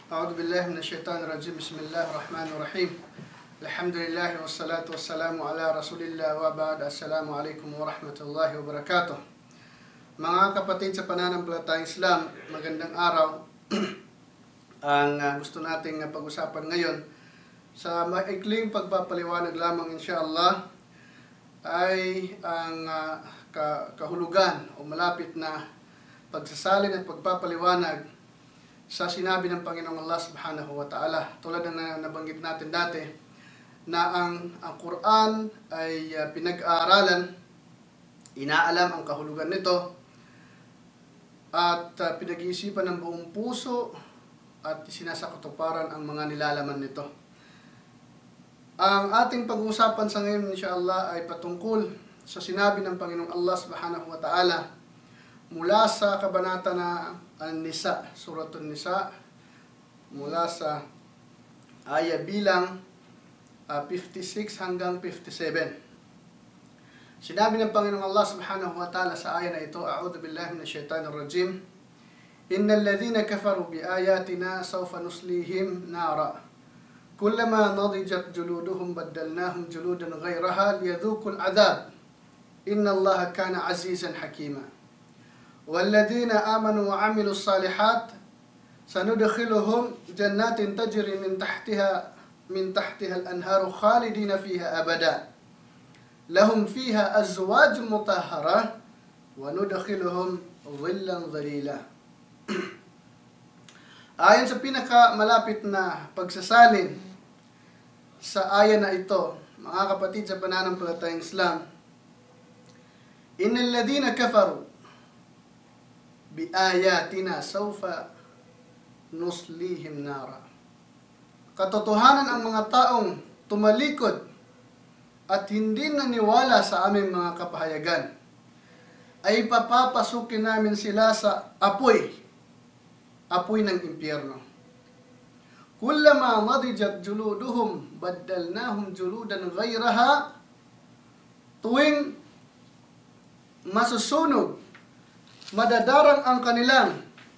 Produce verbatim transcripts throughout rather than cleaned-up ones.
أعوذ بالله من الشيطان الرجيم بسم الله الرحمن الرحيم الحمد لله والصلاة والسلام على رسول الله وبعد السلام عليكم ورحمة الله وبركاته. Mga kapatid sa pananampalatayang Islam, magandang araw. Ang uh, gusto nating uh, pag-usapan ngayon sa maikling pagpapaliwanag lamang insyaAllah ay ang uh, kahulugan o malapit na pagsasalin at pagpapaliwanag sa sinabi ng Panginoong Allah Subhanahu wa Ta'ala. Tulad na nabanggit natin dati na ang, ang Quran ay uh, pinag-aaralan, inaalam ang kahulugan nito at uh, pinag-iisipan ng buong puso at sinasakatuparan ang mga nilalaman nito. Ang ating pag-uusapan sa ngayon insyaAllah ay patungkol sa sinabi ng Panginoong Allah Subhanahu wa Ta'ala mula sa kabanata na An-Nisa, Suratun Nisa, mula sa aya bilang uh, fifty-six hanggang fifty-seven. Sinabi ng Panginoong Allah Subhanahu wa Ta'ala sa aya na ito, A'udhu billahi minash shaitanir rajim, Innal ladhina kafaru bi ayatina sawfa nuslihim nara. Kullama nadijat juluduhum baddalnahum juludan ghayraha liyadhuqul adhab. Inna Allaha kana azizan hakima. والذين آمنوا وعملوا الصالحات سندخلهم جنات تجري من تحتها من تحتها الأنهار خالدين فيها أبدا لهم فيها أزواج مطهرة وندخلهم ظلا ظليلا. Ayon sa pinakamalapit na pagsasalin sa aya na ito, mga kapatid sa pananampalatayang Islam, Innal ladhina kafaru biayatina sawfa nuslihim nara. Katotohanan ang mga taong tumalikod at hindi naniwala sa aming mga kapahayagan ay papapasukin namin sila sa apoy, apoy ng impyerno. Kullama nadijat juluduhum baddalnahum juludan ghayraha. Tuwing masusunog, madadarang ang kanilang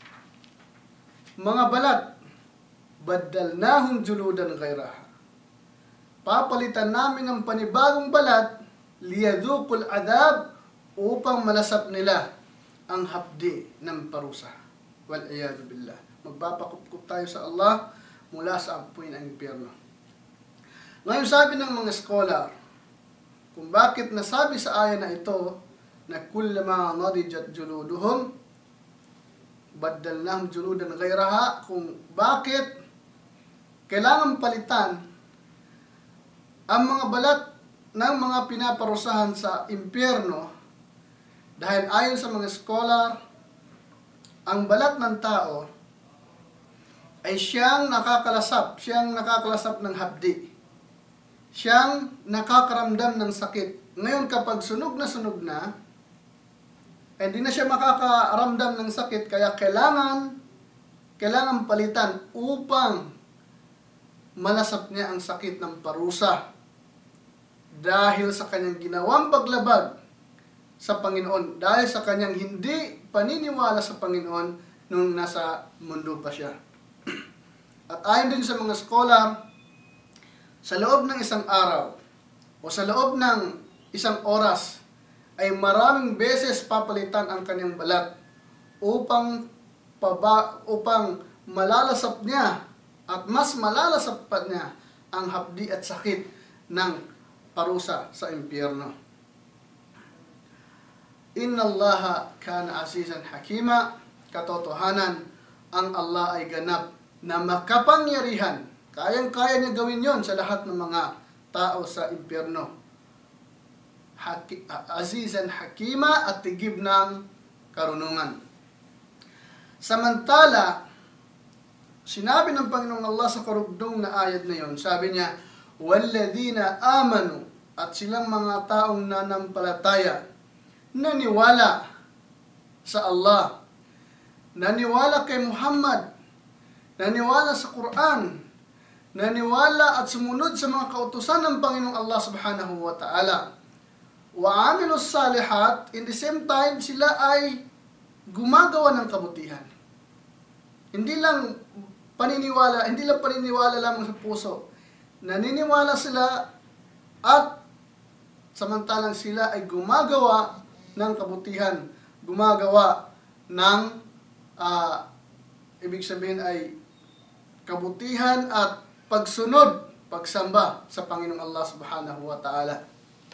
mga balat, baddalnahum juludan ghayraha. Papalitan namin ng panibagong balat, liyadhuqul adhab, upang malasap nila ang hapdi ng parusa. Wal iyadu billah. Magpapakupkup tayo sa Allah mula sa apoy ng impyerno. Ngayon sabi ng mga scholar, kung bakit nasabi sa aya na ito na kullama nadijat juluduhum baddalnahum juludan ghayraha, kung bakit kailangan palitan ang mga balat ng mga pinaparusahan sa impyerno, dahil ayon sa mga scholar, ang balat ng tao ay siyang nakakalasap, siyang nakakalasap ng hapdi, siyang nakakaramdam ng sakit. Ngayon kapag sunog na sunog na, hindi na siya makakaramdam ng sakit, kaya kailangan kailangan palitan upang malasap niya ang sakit ng parusa dahil sa kanyang ginawang paglabag sa Panginoon, dahil sa kanyang hindi paniniwala sa Panginoon nung nasa mundo pa siya. At ayon din sa mga scholar, sa loob ng isang araw o sa loob ng isang oras ay maraming beses papalitan ang kanyang balat upang paba, upang malalasap niya at mas malalasap pa niya ang hapdi at sakit ng parusa sa impyerno. Inna Allaha kana azizan hakima. Katotohanan, ang Allah ay ganap na makapangyarihan. Kayang-kaya niya gawin yon sa lahat ng mga tao sa impyerno. Haki, azizan hakima, at tigib ng karunungan. Samantala, sinabi ng Panginoong Allah sa karugdong na ayat na yon, sabi niya, walladhina amanu, at silang mga taong nanampalataya, naniwala sa Allah, naniwala kay Muhammad, naniwala sa Quran, naniwala at sumunod sa mga kautusan ng Panginoong Allah Subhanahu wa Ta'ala, wa amilus salihat, in the same time sila ay gumagawa ng kabutihan. Hindi lang paniniwala, hindi lang paniniwala lamang sa puso. Naniniwala sila at samantalang sila ay gumagawa ng kabutihan, gumagawa ng uh, ibig sabihin ay kabutihan at pagsunod, pagsamba sa Panginoong Allah Subhanahu wa Ta'ala.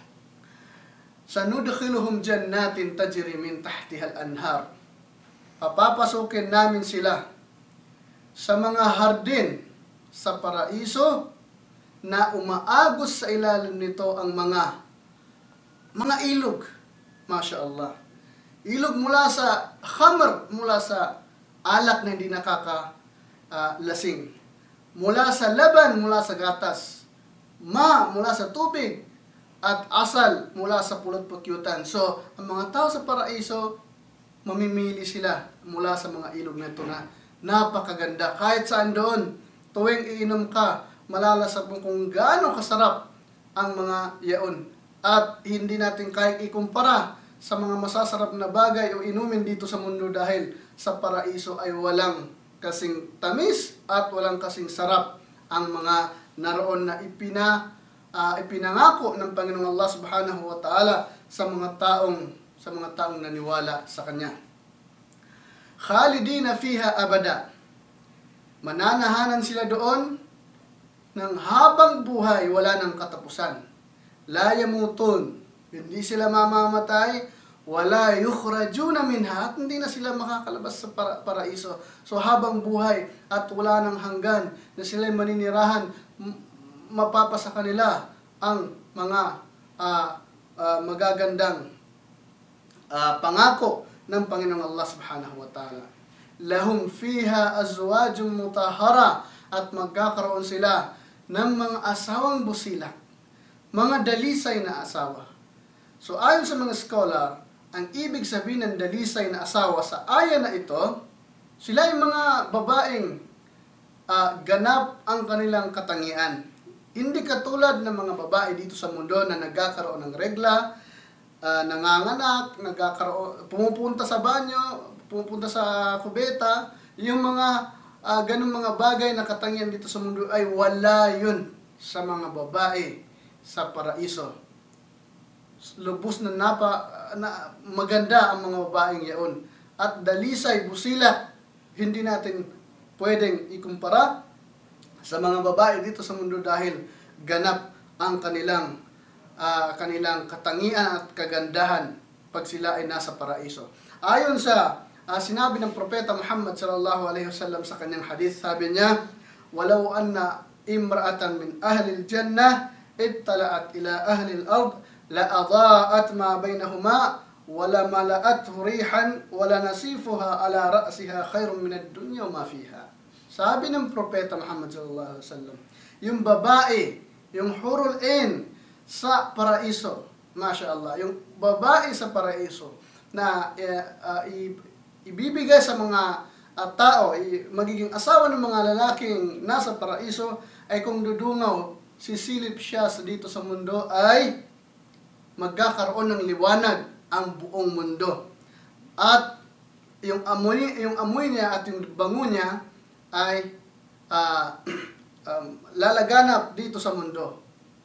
Sanudkhiluhum jannatin tajri min tahtiha al-anhar. Papapasukin namin sila sa mga hardin sa paraiso na umaagos sa ilalim nito ang mga mga ilog. Masya Allah. Ilog mula sa khamr, mula sa alak na hindi nakaka-lasing. Uh, mula sa laban, mula sa gatas. Ma, mula sa tubig. At asal, mula sa pulot pukyutan. So, ang mga tao sa paraiso, mamimili sila mula sa mga ilog na ito na napakaganda. Kahit saan doon, tuwing iinom ka, malalasap mo kung gaano kasarap ang mga yaon. At hindi natin kayang ikumpara sa mga masasarap na bagay o inumin dito sa mundo dahil sa paraiso ay walang kasing tamis at walang kasing sarap ang mga naroon na ipina uh, ipinangako ng Panginoong Allah Subhanahu wa Ta'ala sa mga taong sa mga taong naniwala sa Kanya. Khalidina fiha abada. Mananahanan sila doon ng habang buhay, wala nang katapusan. La yamutun, hindi sila mamamatay, wala yukhrajuna minha, at hindi na sila makakalabas sa para paraiso. So habang buhay at wala nang hanggan na sila maninirahan, mapapasa kanila ang mga uh, uh, magagandang uh, pangako ng Panginoong Allah Subhanahu wa Ta'ala. Lahum fiha azwajum mutahhara, at magkakaroon sila ng mga asawang busilak, mga dalisay na asawa. So ayon sa mga scholar, ang ibig sabihin ng dalisay na asawa sa aya na ito, sila ay mga babaeng uh, ganap ang kanilang katangian. Hindi katulad ng mga babae dito sa mundo na nagkakaroon ng regla, uh, nanganganak, nagkakaroon, pumupunta sa banyo, pumupunta sa kubeta. Yung mga uh, ganung mga bagay na katangian dito sa mundo ay wala yun sa mga babae sa paraiso. Lubos na napa na maganda ang mga babaeng yaon. At dalisay, busila, hindi natin pwedeng ikumpara sa mga babae dito sa mundo dahil ganap ang kanilang uh, kanilang katangian at kagandahan pag sila ay nasa paraiso. Ayon sa uh, sinabi ng propeta Muhammad sallallahu alaihi wasallam sa kanyang hadith, sabi niya, "Walau anna imra'atan min ahli al-jannah ittala'at ila ahli al-ard la adaa'at ma bainahuma wala mala'athu rihan wala nasifuha ala ra'siha khairun min ad-dunya wa ma fiha." Sabi ng propeta Muhammad sallallahu alaihi wasallam, yung babae, yung hurul ain sa paraiso, masya Allah, yung babae sa paraiso na uh, uh, ibibigay sa mga uh, tao, i, magiging asawa ng mga lalaking nasa paraiso, ay kung dudungaw, sisilip siya sa dito sa mundo, ay magkakaroon ng liwanag ang buong mundo. At yung amoy, yung amoy niya at yung bango niya ay uh, um, lalaganap dito sa mundo.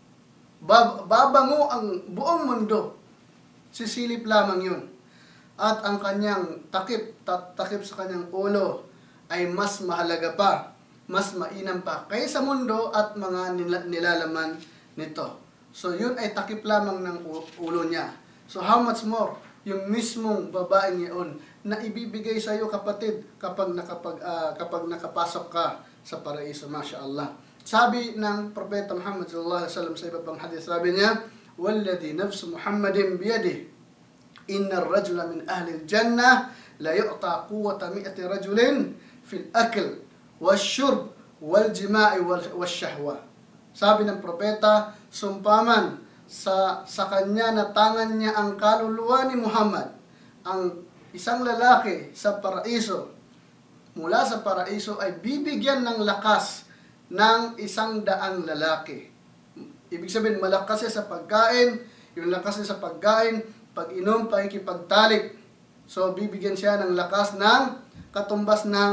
Bab babango ang buong mundo. Sisilip lamang yun. At ang kanyang takip, takip sa kanyang ulo ay mas mahalaga pa, mas mainam pa kaysa mundo at mga nilalaman nito. So yun ay takip lamang ng ulo niya. So how much more yung mismong babaeng yun na ibibigay sa iyo, kapatid, kapag nakapag uh, kapag nakapasok ka sa paraiso, masya Allah. Sabi ng propeta Muhammad sallallahu alaihi wasallam sa iba pang hadith, sabi niya, "Walladhi nafsu Muhammadin biyadihi, inna ar-rajula min ahli al-jannah la yu'ta quwwata mi'ati rajulin fil akl wash-shurb wal-jima'i wash-shahwa." Sabi ng propeta, sumpaman sa sa kanya na tangan niya ang kaluluwa ni Muhammad, ang isang lalaki sa paraiso, mula sa paraiso ay bibigyan ng lakas ng isang daang lalaki. Ibig sabihin, malakas siya sa pagkain, yung lakas niya sa pagkain, pag-inom, pakikipagtalik. So, bibigyan siya ng lakas ng katumbas ng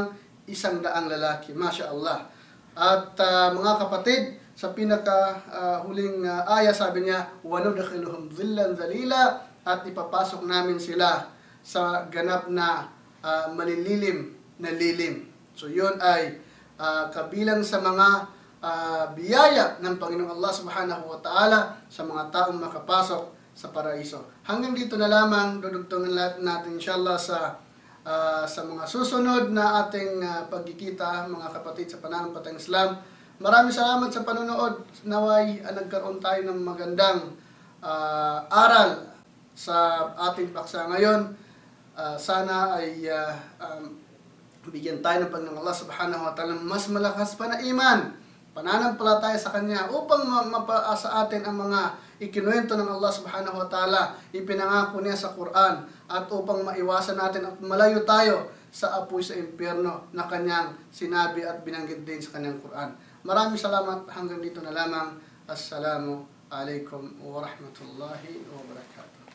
isang daang lalaki. Masya Allah. At uh, mga kapatid, sa pinaka uh, huling uh, aya sabi niya, وَنُدْخِلُهُمْ ظِلًّا ذَلِيلًا, at ipapasok namin sila sa ganap na uh, malililim na lilim. So yun ay uh, kabilang sa mga uh, biyaya ng Panginoong Allah Subhanahu wa Ta'ala sa mga taong makapasok sa paraiso. Hanggang dito na lamang, dudugtungin natin inshallah sa uh, sa mga susunod na ating uh, pagkikita, mga kapatid sa pananampalatayang Islam. Maraming salamat sa panonood. Naway uh, nagkaroon tayo ng magandang uh, aral sa ating paksa ngayon. Uh, sana ay uh, um, bigyan tayo ng Panginoong Allah Subhanahu wa Ta'ala mas malakas pa na iman, pananampalataya sa Kanya upang mapaasa atin ang mga ikinuwento ng Allah Subhanahu wa Ta'ala, ipinangako niya sa Quran, at upang maiwasan natin at malayo tayo sa apoy sa impyerno na Kanyang sinabi at binanggit din sa Kanyang Quran. Maraming salamat. Hanggang dito na lamang. Assalamu alaikum wa rahmatullahi wa barakatuh.